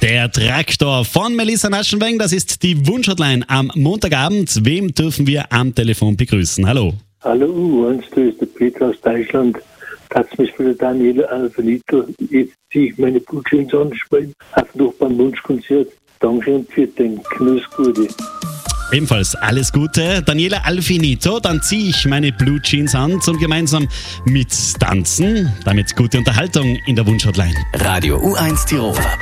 Der Traktor von Melissa Naschenweng, das ist die Wunschhotline am Montagabend. Wem dürfen wir am Telefon begrüßen? Hallo. Hallo U1, da ist der Peter aus Deutschland. Hat's mich für der Daniela Alfinito. Jetzt ziehe ich meine Blutjeans an, spielen auf noch beim Wunschkonzert. Danke und für den Knussgute. Ebenfalls alles Gute. Daniela Alfinito, dann ziehe ich meine Blue Jeans an zum gemeinsam mittanzen. Damit gute Unterhaltung in der Wunschhotline. Radio U1 Tirol.